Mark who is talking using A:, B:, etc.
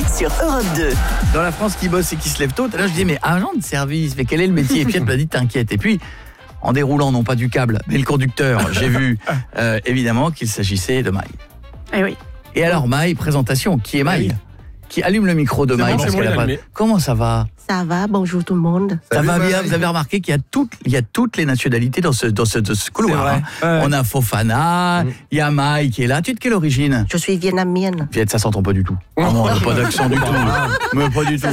A: sur Europe 2.
B: Dans la France qui bosse et qui se lève tôt, là je dis mais agent de service, mais quel est le métier? Et puis elle m'a dit t'inquiète. Et puis en déroulant non pas du câble, mais le conducteur, j'ai vu évidemment qu'il s'agissait de Maï.
C: Eh oui.
B: Et alors Maï, présentation, qui est Maï? Qui allume le micro de Maï
D: bon,
B: parce
D: c'est bon,
B: qu'elle a
D: il a
B: pas...
D: allumé.
B: Comment ça va?
E: Ça va, bonjour tout le monde.
B: Ça va
D: Salut,
B: bien,
D: Maï.
B: vous avez remarqué qu'il y a toutes les nationalités dans ce couloir.
D: vrai.
B: Hein. On a Fofana, il y a Maï qui est là. Tu es de quelle origine?
E: Je suis vietnamienne.
B: Ça s'entend pas du tout. Non, pas d'accent du tout. Mais pas du tout.